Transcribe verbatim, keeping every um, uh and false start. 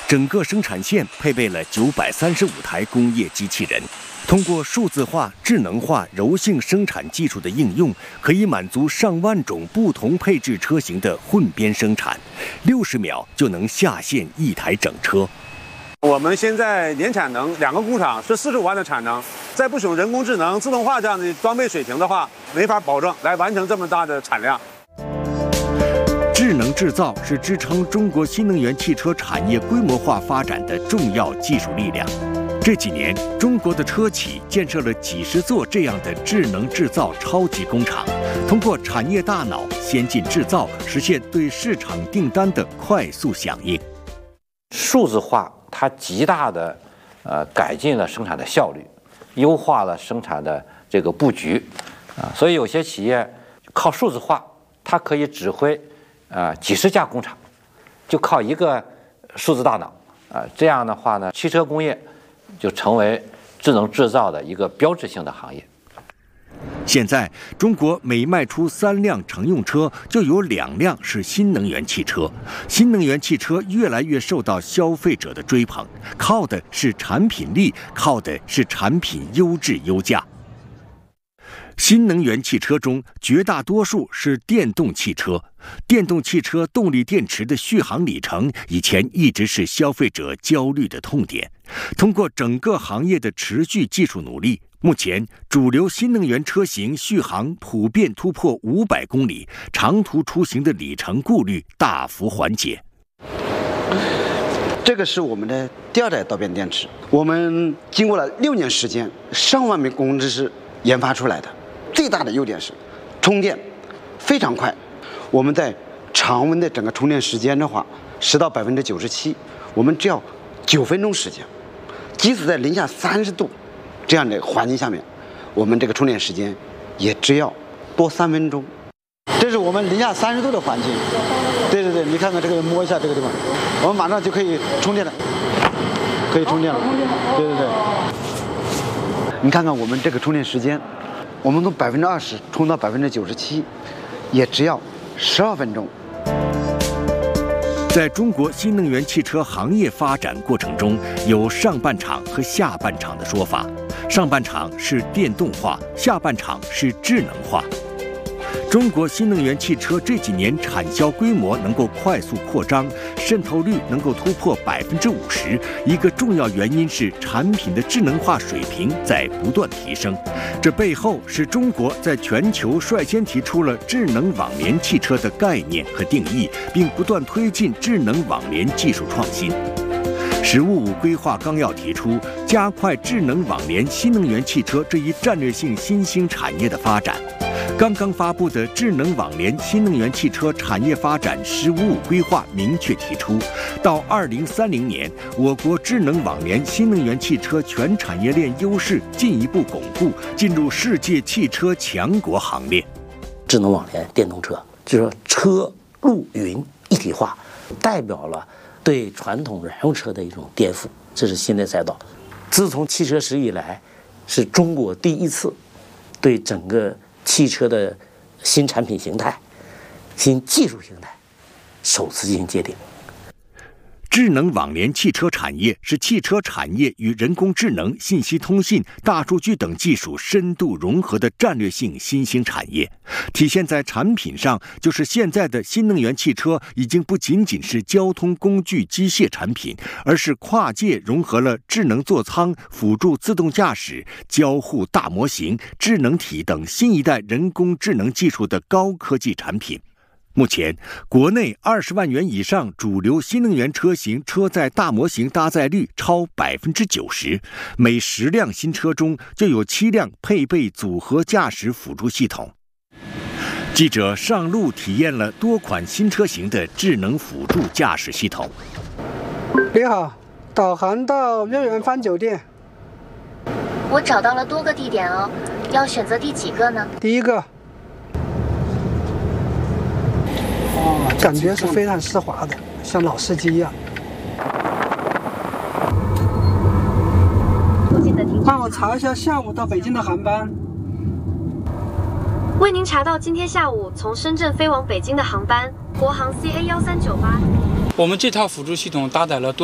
整个生产线配备了九百三十五台工业机器人。通过数字化、智能化、柔性生产技术的应用，可以满足上万种不同配置车型的混编生产，六十秒就能下线一台整车。 我们现在年产能两个工厂是四十五万的产能，再不使用人工智能、自动化这样的装备水平的话，没法保证来完成这么大的产量。 智能制造是支撑中国新能源汽车产业规模化发展的重要技术力量。这几年，中国的车企建设了几十座这样的智能制造超级工厂，通过产业大脑、先进制造，实现对市场订单的快速响应。 数字化它极大的呃改进了生产的效率，优化了生产的这个布局啊，所以有些企业靠数字化，它可以指挥啊几十家工厂，就靠一个数字大脑啊，这样的话呢，汽车工业就成为智能制造的一个标志性的行业。 现在，中国每卖出三辆乘用车，就有两辆是新能源汽车。新能源汽车越来越受到消费者的追捧，靠的是产品力，靠的是产品优质优价。新能源汽车中，绝大多数是电动汽车。电动汽车动力电池的续航里程，以前一直是消费者焦虑的痛点。通过整个行业的持续技术努力，目前主流新能源车型续航普遍突破五百公里，长途出行的里程顾虑大幅缓解。 这个是我们的第二代导变电池，我们经过了六年时间，上万名工程师研发出来的。最大的优点是充电非常快，我们在常温的整个充电时间的话，实到百分之九十七，我们只要九分钟时间。即使在零下三十度这样的环境下面，我们这个充电时间也只要多三分钟。这是我们零下三十度的环境。对对对，你看看这个，摸一下这个地方，我们马上就可以充电了，可以充电了。对对对，你看看我们这个充电时间。我们从百分之二十充到百分之九十七，也只要十二分钟。 在中国新能源汽车行业发展过程中，有上半场和下半场的说法。上半场是电动化，下半场是智能化。中国新能源汽车这几年产销规模能够快速扩张，渗透率能够突破百分之五十。一个重要原因是产品的智能化水平在不断提升。这背后是中国在全球率先提出了智能网联汽车的概念和定义，并不断推进智能网联技术创新。“十五五”规划纲要提出，加快智能网联新能源汽车这一战略性新兴产业的发展。刚刚发布的智能网联新能源汽车产业发展“十五五”规划明确提出，到二零三零年，我国智能网联新能源汽车全产业链优势进一步巩固，进入世界汽车强国行列。 智能网联电动车，就是说车路云一体化，代表了对传统燃油车的一种颠覆，这是新的赛道。自从汽车史以来，是中国第一次对整个汽车的新产品形态、新技术形态首次进行界定。 智能网联汽车产业是汽车产业与人工智能、信息通信、大数据等技术深度融合的战略性新兴产业。体现在产品上，就是现在的新能源汽车已经不仅仅是交通工具机械产品，而是跨界融合了智能座舱、辅助自动驾驶、交互大模型、智能体等新一代人工智能技术的高科技产品。目前，国内二十万元以上主流新能源车型车载大模型搭载率超百分之九十，每十辆新车中就有七辆配备组合驾驶辅助系统。记者上路体验了多款新车型的智能辅助驾驶系统。 你好，导航到月圆帆酒店。 我找到了多个地点哦，要选择第几个呢？ 第一个。感觉是非常丝滑的，像老司机一样。帮我查一下下午到北京的航班。 为您查到今天下午从深圳飞往北京的航班，国航 C A 一三九八。 我们这套辅助系统搭载了多